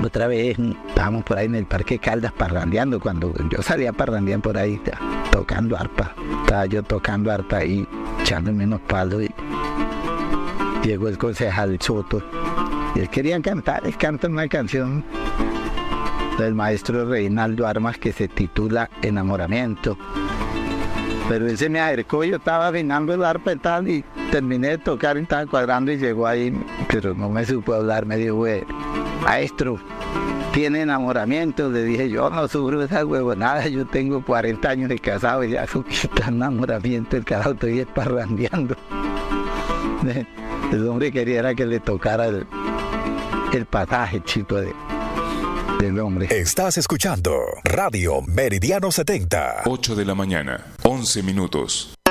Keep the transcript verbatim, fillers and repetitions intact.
Otra vez estábamos por ahí en el Parque Caldas parrandeando, cuando yo salía a parrandear por ahí, tocando arpa. Estaba yo tocando arpa ahí, echándome unos palos, y llegó el concejal Soto. Y él quería cantar, él canta una canción del maestro Reinaldo Armas que se titula Enamoramiento. Pero él se me acercó, yo estaba afinando el arpa y tal, y terminé de tocar y estaba cuadrando y llegó ahí, pero no me supo hablar, me dijo, güey, maestro, ¿tiene enamoramiento? Le dije, yo no sufro esa huevonada, yo tengo cuarenta años de casado y ya su enamoramiento, el carajo, estoy esparrandeando. El hombre quería era que le tocara el, el pasaje, chico, de, del hombre. Estás escuchando Radio Meridiano setenta. ocho de la mañana, once minutos.